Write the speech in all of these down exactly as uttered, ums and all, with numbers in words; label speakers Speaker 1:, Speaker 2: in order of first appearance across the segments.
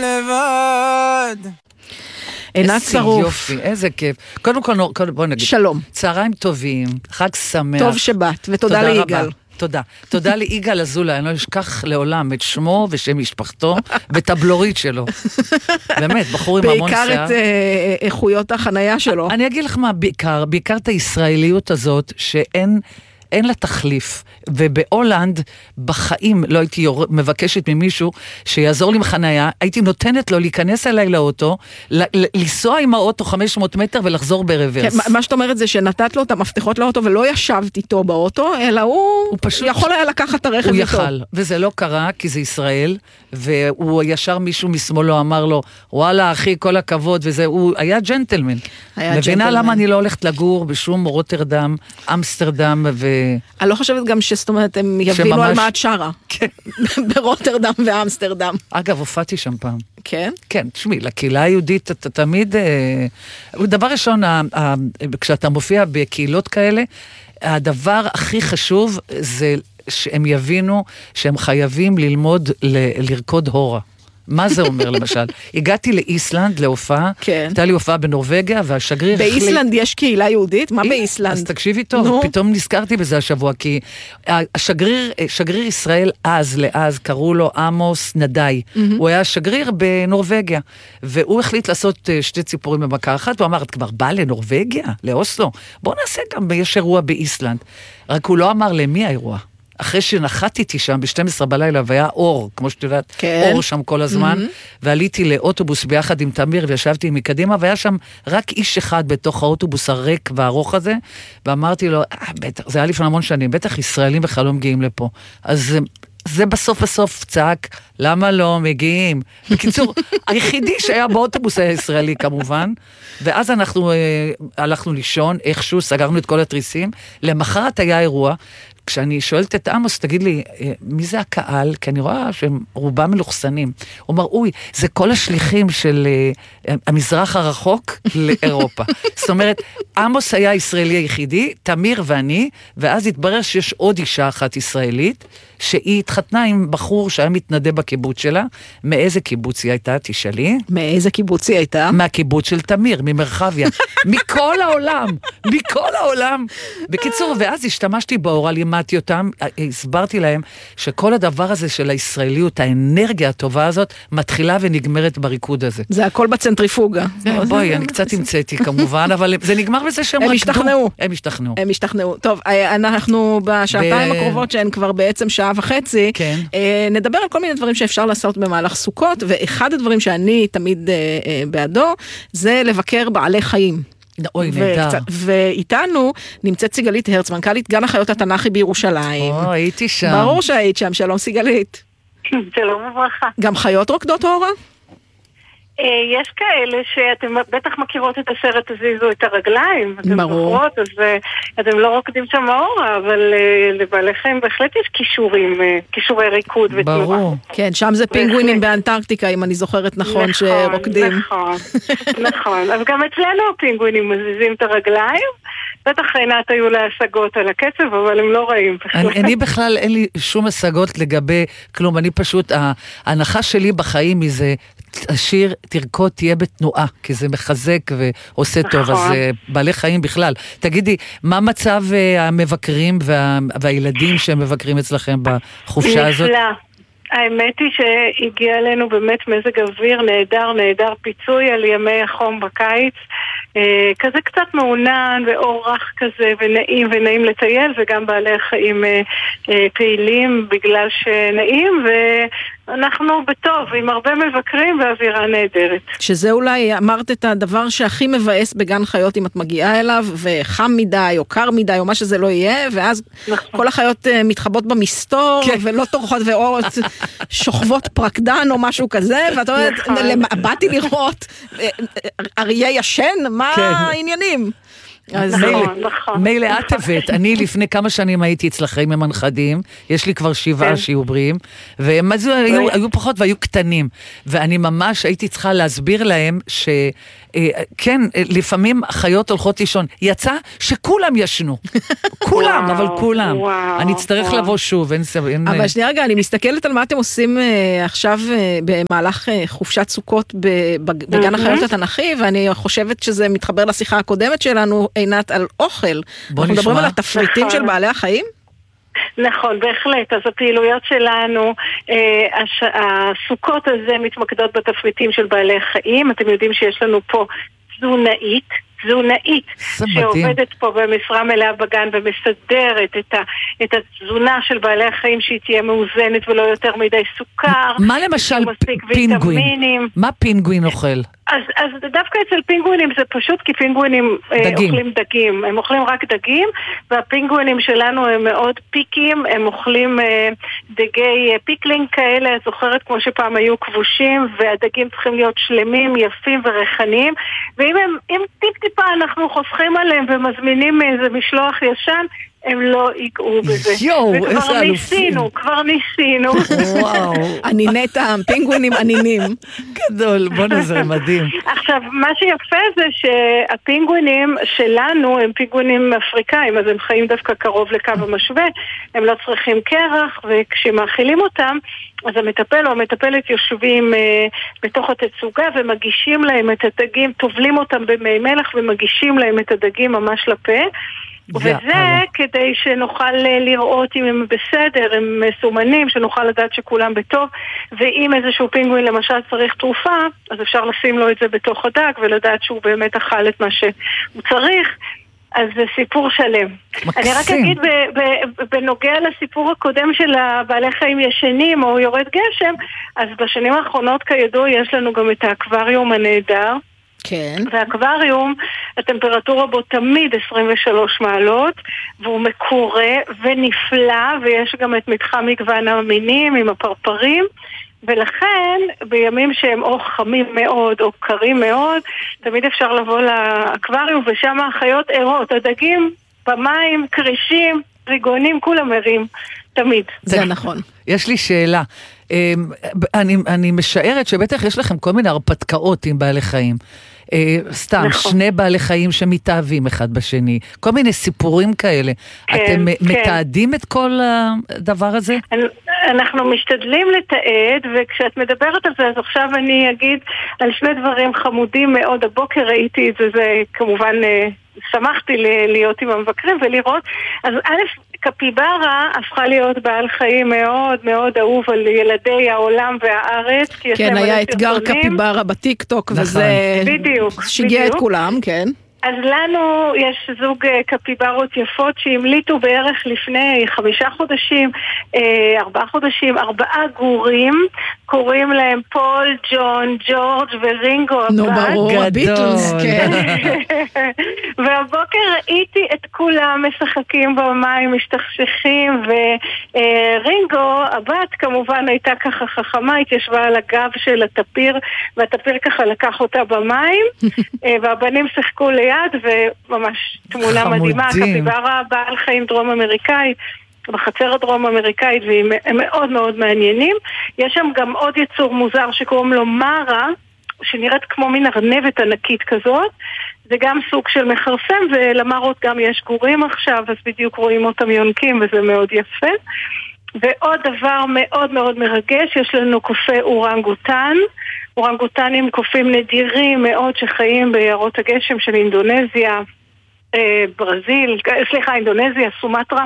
Speaker 1: לבד.
Speaker 2: עינת שרוף.
Speaker 3: יופי, איזה כיף. קודם כל, בוא נגיד.
Speaker 2: שלום.
Speaker 3: צהריים טובים, חג שמח.
Speaker 2: טוב שבאת, ותודה ליגאל.
Speaker 3: תודה. תודה ליגאל אזולאי, אני לא אשכח לעולם את שמו ושם משפחתו, ואת הבלורית שלו. באמת, בחור עם המון שיער.
Speaker 2: בעיקר את איכויות החנייה שלו.
Speaker 3: אני אגיד לך מה, בעיקר, בעיקר את הישראליות הזאת, שאין... אין לה תחליף, ובהולנד בחיים לא הייתי מבקשת ממישהו שיעזור לי מחניה, הייתי נותנת לו להיכנס אליי לאוטו, לנסוע עם האוטו חמש מאות מטר ולחזור ברוורס.
Speaker 2: כן, מה שאת אומרת זה שנתת לו את המפתחות לאוטו ולא ישבת איתו באוטו, אלא הוא, הוא פשוט יכול היה לקחת את הרכב
Speaker 3: הוא
Speaker 2: איתו.
Speaker 3: יכל, וזה לא קרה כי זה ישראל, והוא ישר מישהו משמאלו אמר לו, וואלה אחי כל הכבוד, וזה, הוא היה ג'נטלמן. היה מבינה ג'נטלמן. למה אני לא הולכת לגור בשום רוטרדם, אמסטרדם ו...
Speaker 2: אני לא חושבת גם שזאת אומרת, הם יבינו שממש... על מה את שרה. כן. ברוטרדם ואמסטרדם.
Speaker 3: אגב, הופעתי שם פעם.
Speaker 2: כן?
Speaker 3: כן, תשמעי, לקהילה היהודית, אתה תמיד... אה, דבר ראשון, ה, ה, כשאתה מופיע בקהילות כאלה, הדבר הכי חשוב זה שהם יבינו שהם חייבים ללמוד ל, לרקוד הורה. מה זה אומר למשל? הגעתי לאיסלנד להופעה, כן. הייתה לי הופעה בנורווגיה, והשגריר...
Speaker 2: באיסלנד יש קהילה יהודית? מה באיסלנד?
Speaker 3: אז תקשיבי טוב, נו. פתאום נזכרתי בזה השבוע, כי השגריר, שגריר ישראל אז לאז, קראו לו עמוס נדאי, mm-hmm. הוא היה שגריר בנורווגיה, והוא החליט לעשות שתי ציפורים במכה אחת, הוא אמר, את כבר באה לנורווגיה, לאוסלו, בוא נעשה גם, יש אירוע באיסלנד, רק הוא לא אמר למי האירוע. אחרי שנחתתי שם ב-שתים עשרה בלילה, והיה אור, כמו שאת יודעת, כן. אור שם כל הזמן, mm-hmm. ועליתי לאוטובוס ביחד עם תמיר, וישבתי מקדימה, והיה שם רק איש אחד בתוך האוטובוס הריק והארוך הזה, ואמרתי לו, אה, בטח, זה היה לפני המון שנים, בטח ישראלים בכלל לא מגיעים לפה. אז זה בסוף בסוף צעק, למה לא מגיעים? בקיצור, היחידי שהיה באוטובוס היה ישראלי כמובן, ואז אנחנו אה, הלכנו לישון, איכשהו סגרנו את כל התריסים, למחרת היה אירוע, כשאני שואלת את עמוס, תגיד לי, מי זה הקהל? כי אני רואה שהם רובם מלוכסנים. הוא אומר, אוי, זה כל השליחים של uh, המזרח הרחוק לאירופה. זאת אומרת, עמוס היה הישראלי היחידי, תמיר ואני, ואז התברר שיש עוד אישה אחת ישראלית, שהיא התחתנה עם בחור שהיה מתנדב בקיבוץ שלה. מאיזה קיבוץ היא הייתה? תשאלי.
Speaker 2: מאיזה קיבוץ היא הייתה?
Speaker 3: מהקיבוץ של תמיר, ממרחביה. מכל העולם, מכל העולם. בקיצור, ואז השתמשתי באורה, לימדתי אותם, הסברתי להם שכל הדבר הזה של הישראליות, האנרגיה הטובה הזאת, מתחילה ונגמרת בריקוד הזה.
Speaker 2: זה הכל בצנטריפוגה.
Speaker 3: בואי, אני קצת המצאתי כמובן, אבל זה נגמר בזה שהם
Speaker 2: הם השתכנעו.
Speaker 3: הם השתכנעו.
Speaker 2: הם השתכנעו. טוב, אנחנו בשעתיים הקרובות שהן כבר בעצם שעה וחצי,
Speaker 3: כן.
Speaker 2: נדבר על כל מיני דברים שאפשר לעשות במהלך סוכות, ואחד הדברים שאני תמיד בעדו, זה לבקר בעלי חיים.
Speaker 3: אוי, נהדר.
Speaker 2: ואיתנו נמצאת סיגלית הרץ, מנכ"לית גן החיות התנ"כי בירושלים.
Speaker 3: או, הייתי שם.
Speaker 2: ברור שהיית שם, שלום סיגלית.
Speaker 4: שלום וברכה.
Speaker 2: גם חיות רוקדות הורה?
Speaker 4: יש כאלה שאתם בטח מכירות את הסרט הזיזו את הרגליים.
Speaker 2: ברור.
Speaker 4: זוכרות, אז אתם לא רוקדים שם האורה, אבל לבעלי חיים בהחלט יש כישורים, כישורי ריקוד ותנועה.
Speaker 3: ברור.
Speaker 2: כן, שם זה פינגווינים באנטרקטיקה, אם אני זוכרת נכון, שרוקדים.
Speaker 4: נכון, נכון. אז גם אצלנו הפינגווינים מזיזים את הרגליים, בטח עינת היו לה השגות על הקצב, אבל הם לא רעים.
Speaker 3: אני בכלל אין לי שום השגות לגבי כלום, אני פשוט, ההנחה שלי בחיים היא זה, השיר תרקוד תהיה בתנועה, כי זה מחזק ועושה טוב, אז בעלי חיים בכלל. תגידי, מה מצב המבקרים והילדים שהם מבקרים אצלכם בחופשה הזאת?
Speaker 4: נפלא. האמת היא שהגיע אלינו באמת מזג אוויר נהדר, נהדר פיצוי על ימי החום בקיץ, אה, כזה קצת מעונן ואור רך כזה ונעים ונעים לטייל, וגם בעלי החיים אה, אה, פעילים בגלל שנעים, ואנחנו בטוב עם הרבה מבקרים ואווירה נהדרת.
Speaker 2: שזה אולי אמרת את הדבר שהכי מבאס בגן חיות אם את מגיעה אליו, וחם מדי או קר מדי או מה שזה לא יהיה, ואז נכון. כל החיות אה, מתחבות במסתור, כן. ולא טורחות ואורות שוכבות פרקדן או משהו כזה, ואת אומרת, באתי לראות אריה ישן, מה כן. העניינים?
Speaker 3: מילא את הבאת, אני לפני כמה שנים הייתי אצלכם עם הנכדים, יש לי כבר שבעה שיעוברים, והם היו פחות והיו קטנים, ואני ממש הייתי צריכה להסביר להם ש... כן, לפעמים חיות הולכות לישון. יצא שכולם ישנו. כולם, אבל כולם. אני אצטרך לבוא שוב.
Speaker 2: אבל שנייה רגע, אני מסתכלת על מה אתם עושים עכשיו במהלך חופשת סוכות בגן החיות התנ"כי, ואני חושבת שזה מתחבר לשיחה הקודמת שלנו, עינת, על אוכל. אנחנו מדברים על התפריטים של בעלי החיים?
Speaker 4: נכון, בהחלט. אז הפעילויות שלנו, הש... הסוכות הזה מתמקדות בתפריטים של בעלי חיים. אתם יודעים שיש לנו פה תזונאית, תזונאית שעובדת פה במשרה מלאה בגן ומסדרת את, ה... את התזונה של בעלי החיים שהיא תהיה מאוזנת ולא יותר מדי סוכר.
Speaker 3: מה למשל פינגווין? מה פינגווין אוכל?
Speaker 4: אז, אז דווקא אצל פינגווינים זה פשוט כי פינגווינים דגים. אוכלים דגים, הם אוכלים רק דגים, והפינגווינים שלנו הם מאוד פיקים, הם אוכלים אה, דגי פיקלינג כאלה, זוכרת כמו שפעם היו כבושים, והדגים צריכים להיות שלמים, יפים ורחניים, ואם הם, אם טיפ טיפה אנחנו חוסכים עליהם ומזמינים איזה משלוח ישן, הם לא ייגעו בזה.
Speaker 3: יואו, איזה אלופים.
Speaker 4: וכבר ניסינו, כבר ניסינו.
Speaker 3: וואו.
Speaker 2: עניני טעם, פינגווינים ענינים.
Speaker 3: גדול, בוא נזה, מדהים.
Speaker 4: עכשיו, מה שיפה זה שהפינגווינים שלנו הם פינגווינים אפריקאים, אז הם חיים דווקא קרוב לקו המשווה, הם לא צריכים קרח, וכשמאכילים אותם, אז המטפל או המטפלת יושבים אה, בתוך התצוגה ומגישים להם את הדגים, טובלים אותם במי מלח ומגישים להם את הדגים ממש לפה. וזה כדי שנוכל לראות אם הם בסדר, הם מסומנים, שנוכל לדעת שכולם בטוב, ואם איזשהו פינגווין למשל צריך תרופה, אז אפשר לשים לו את זה בתוך הדג ולדעת שהוא באמת אכל את מה שהוא צריך. אז זה סיפור שלם. מקסים. אני רק אגיד ב- ב- בנוגע לסיפור הקודם של הבעלי חיים ישנים או יורד גשם, אז בשנים האחרונות כידוע יש לנו גם את האקווריום הנהדר.
Speaker 2: כן.
Speaker 4: והאקווריום, הטמפרטורה בו תמיד עשרים ושלוש מעלות, והוא מקורה ונפלא, ויש גם את מתחם מגוון המינים עם הפרפרים, ולכן בימים שהם או חמים מאוד או קרים מאוד, תמיד אפשר לבוא לאקווריום, ושם החיות ערות, הדגים במים, קרישים, ריגונים, כולם ערים, תמיד.
Speaker 2: זה נכון.
Speaker 3: יש לי שאלה. אני, אני משערת שבטח יש לכם כל מיני הרפתקאות עם בעלי חיים. סתם, נכון. שני בעלי חיים שמתאהבים אחד בשני. כל מיני סיפורים כאלה. כן, אתם כן. מתעדים את כל הדבר הזה?
Speaker 4: אנחנו משתדלים לתעד, וכשאת מדברת על זה, אז עכשיו אני אגיד על שני דברים חמודים מאוד. הבוקר ראיתי את זה, זה כמובן שמחתי להיות עם המבקרים ולראות. אז א', קפיברה הפכה להיות בעל חיים מאוד מאוד אהוב על ילדי העולם והארץ.
Speaker 2: כן, היה אתגר קפיברה בטיק טוק, וזה שיגע את כולם, כן.
Speaker 4: אז לנו יש זוג קפיברות יפות שהמליטו בערך לפני חמישה חודשים, ארבעה חודשים, ארבעה גורים, קוראים להם פול, ג'ון, ג'ורג' ורינגו.
Speaker 2: נו ברור, הביטלס, כן.
Speaker 4: והבוקר ראיתי את כולם משחקים במים, משתכשכים, ורינגו, הבת כמובן הייתה ככה חכמה, התיישבה על הגב של הטפיר, והטפיר ככה לקח אותה במים, והבנים שיחקו ליד, וממש תמונה מדהימה, קפיברה בעל חיים דרום אמריקאי, בחצר הדרום אמריקאית, והם מאוד מאוד מעניינים. יש שם גם עוד יצור מוזר שקוראים לו מרה, שנראית כמו מין ארנבת ענקית כזאת, זה גם סוג של מחרסם, ולמרות גם יש גורים עכשיו, אז בדיוק רואים אותם יונקים, וזה מאוד יפה. ועוד דבר מאוד מאוד מרגש, יש לנו קופי אורנגוטן, אורנגוטנים קופים נדירים מאוד שחיים ביערות הגשם של אינדונזיה, ברזיל, סליחה, אינדונזיה, סומטרה,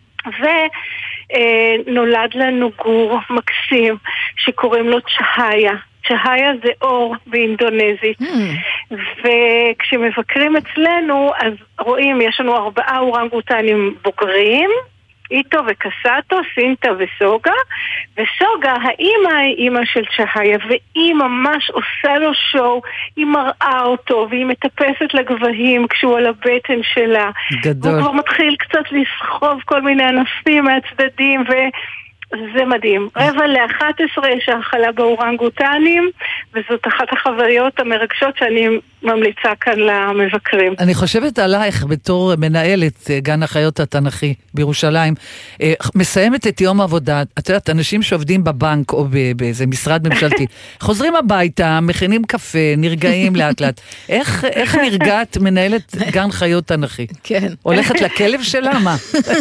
Speaker 4: ונולד לנו גור מקסים שקוראים לו צ'היה. צ'היה זה אור באינדונזית. Mm. וכשמבקרים אצלנו, אז רואים, יש לנו ארבעה אורנגוטנים בוגרים, איתו וקסאטו, סינטה וסוגה, וסוגה, האימא היא אימא של צ'היה, והיא ממש עושה לו שואו, היא מראה אותו, והיא מטפסת לגבהים כשהוא על הבטן שלה. גדול. הוא כבר מתחיל קצת לסחוב כל מיני ענפים מהצדדים, וזה מדהים. רבע לאחת עשרה יש האכלה באורנגוטנים, וזאת אחת החוויות המרגשות שאני ממליצה כאן למבקרים.
Speaker 3: אני חושבת עלייך בתור מנהלת גן החיות התנ"כי בירושלים, מסיימת את יום עבודה, את יודעת, אנשים שעובדים בבנק או באיזה משרד ממשלתי, חוזרים הביתה, מכינים קפה, נרגעים לאט לאט. איך, איך נרגעת מנהלת גן חיות תנ"כי?
Speaker 2: כן.
Speaker 3: הולכת לכלב שלה? מה?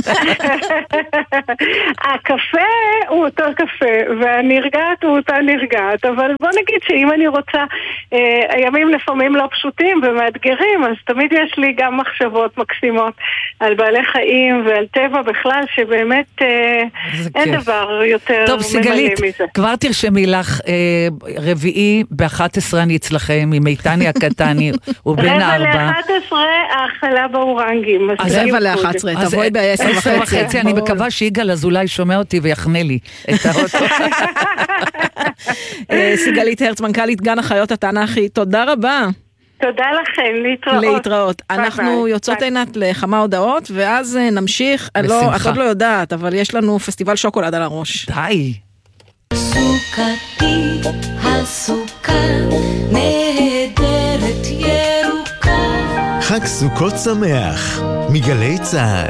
Speaker 4: הקפה הוא אותו קפה, והנרגעת הוא אותה נרגעת, אבל בוא נגיד שאם אני רוצה, אה, הימים לפעמים לא פשוטים ומאתגרים, אז תמיד יש לי גם מחשבות מקסימות על בעלי חיים ועל טבע בכלל, שבאמת אה, אין כיף. דבר יותר
Speaker 3: טוב, סיגלית,
Speaker 4: ממלא מזה.
Speaker 3: כבר תרשמי לך, אה, רביעי ב-אחת עשרה אני אצלכם, עם איתני הקטני, הוא בן
Speaker 4: רבע
Speaker 3: הארבע.
Speaker 4: ל-אחת עשרה האכלה באורנגים.
Speaker 2: אז רבע ל-אחת עשרה, תבואי ב-עשר וחצי.
Speaker 3: אני מקווה שיגאל אזולאי שומע אותי ויחנה לי את האוטו.
Speaker 2: סיגלית הרץ, מנכ"לית גן החיות התנ"כי, תודה רבה.
Speaker 4: תודה לכם, להתראות.
Speaker 2: להתראות. אנחנו יוצאות עינת לכמה הודעות, ואז נמשיך, את עוד לא יודעת, אבל יש לנו פסטיבל שוקולד על הראש.
Speaker 3: די.
Speaker 1: סוכתי, הסוכה, נהדרת ירוקה.
Speaker 5: חג סוכות שמח, מגלי צהל.